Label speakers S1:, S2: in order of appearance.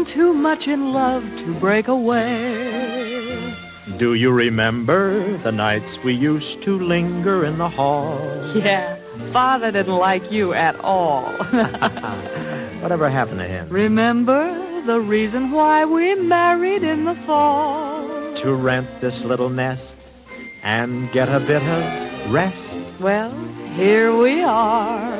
S1: been too much in love to break away.
S2: Do you remember the nights we used to linger in the hall?
S1: Yeah, Father didn't like you at all.
S2: Whatever happened to him?
S1: Remember the reason why we married in the fall?
S2: To rent this little nest and get a bit of rest.
S1: Well, here we are.